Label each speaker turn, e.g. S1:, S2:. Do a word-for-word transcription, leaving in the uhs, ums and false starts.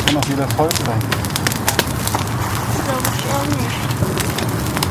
S1: kann auch wieder voll sein.
S2: Glaube ich auch nicht.